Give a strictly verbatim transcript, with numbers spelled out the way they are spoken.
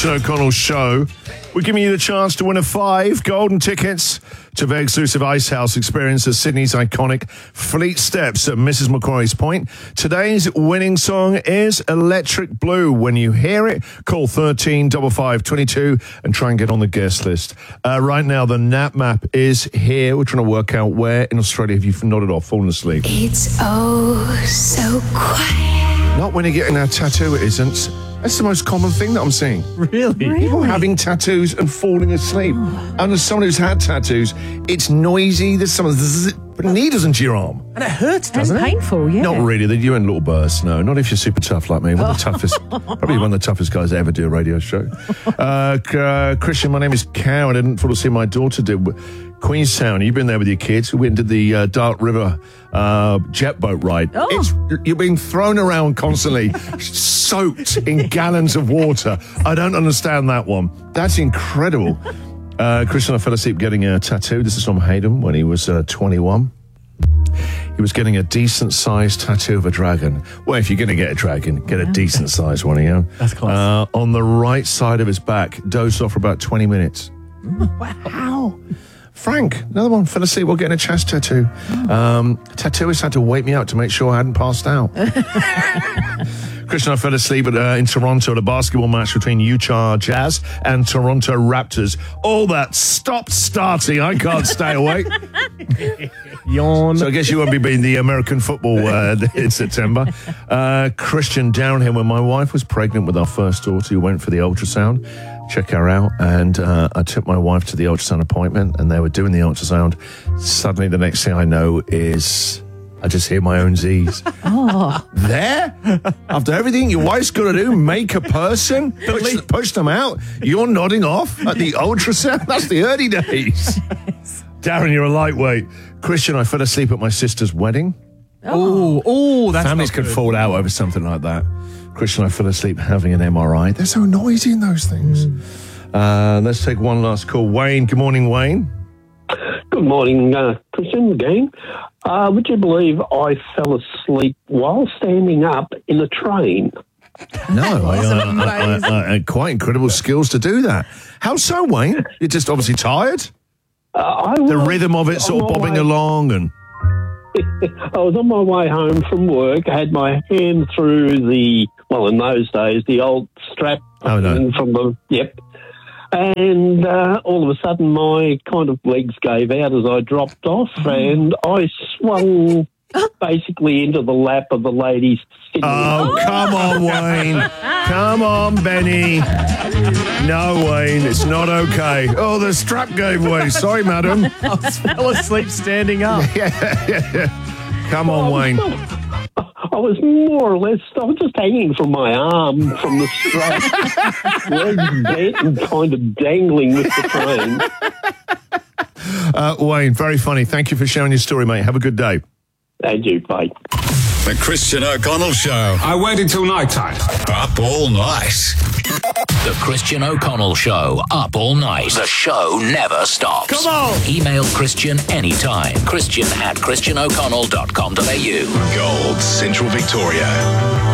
Christian O'Connell Show. We're giving you the chance to win a five golden tickets to the exclusive Ice House experience at Sydney's iconic Fleet Steps at Missus Macquarie's Point. Today's winning song is Electric Blue. When you hear it, call thirteen five five two two and try and get on the guest list. Uh, right now, the Nap Map is here. We're trying to work out where in Australia have you nodded off, fallen asleep. It's oh so quiet. Not when you're getting a tattoo, it isn't. That's the most common thing that I'm seeing. Really? People having tattoos and falling asleep. Oh. And as someone who's had tattoos, it's noisy. There's some zzz, but needles into your arm. And it hurts, doesn't and it? painful, yeah. Not really. You're in little bursts, no. Not if you're super tough like me. One of the toughest, probably one of the toughest guys to ever do a radio show. Uh, uh, Christian, my name is Cow. I didn't fall asleep. My daughter did. Queenstown, you've been there with your kids. We went to the uh, Dark River uh, jet boat ride. Oh. It's, you're being thrown around constantly, soaked in gallons of water. I don't understand that one. That's incredible. Uh, Christian, I fell asleep getting a tattoo. This is from Hayden when he was uh, twenty-one. He was getting a decent-sized tattoo of a dragon. Well, if you're going to get a dragon, get a decent-sized one, you know? That's class. Uh, on the right side of his back, dozed off for about twenty minutes. Wow. Frank, another one, fell asleep while getting a chest tattoo. Um, tattooist had to wake me up to make sure I hadn't passed out. Christian, I fell asleep at, uh, in Toronto at a basketball match between Utah Jazz and Toronto Raptors. All that stopped starting. I can't stay awake. Yawn. So I guess you won't be being the American football uh, in September. Uh, Christian, down here when my wife was pregnant with our first daughter, who went for the ultrasound. Check her out. And uh, I took my wife to the ultrasound appointment, and they were doing the ultrasound. Suddenly, the next thing I know is I just hear my own Z's. Oh. There? After everything your wife's got to do, make a person, push, push them out, you're nodding off at the ultrasound? That's the early days. Yes. Darren, you're a lightweight. Christian, I fell asleep at my sister's wedding. Oh, oh, that's Families not could good. fall out over something like that. Christian, I fell asleep having an M R I. They're so noisy in those things. Mm. Uh, let's take one last call. Wayne, good morning, Wayne. Good morning, uh, Christian, again. Uh, would you believe I fell asleep while standing up in a train? No, I, uh, I, I, I, quite incredible skills to do that. How so, Wayne? You're just obviously tired? Uh, I The was rhythm of it sort of on my bobbing way- along and... I was on my way home from work. I had my hand through the, well, in those days, the old strap Oh, no. thing from the, yep. And uh, all of a sudden, my kind of legs gave out as I dropped off, and I swung basically into the lap of the lady sitting. Oh, come on, Wayne. Come on, Benny. No, Wayne, it's not okay. Oh, the strap gave way. Sorry, madam. I fell asleep standing up. yeah, yeah, yeah. Come on, Wayne. I was more or less, I was just hanging from my arm from the strap, legs bent and kind of dangling with the train. Uh, Wayne, very funny. Thank you for sharing your story, mate. Have a good day. And you, bye. The Christian O'Connell Show. I waited till night time. Up all night. The Christian O'Connell Show, up all night. The show never stops. Come on! Email Christian anytime. Christian at christian o'connell dot com dot a u. Gold, Central Victoria.